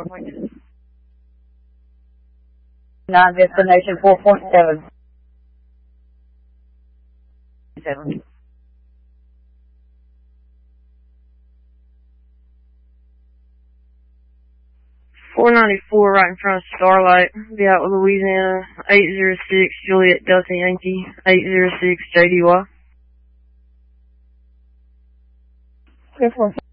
9, destination 4.7. 7. 494 right in front of Starlight. Be out with Louisiana. 806 Juliet Delta Yankee. 806 JDY. Clear for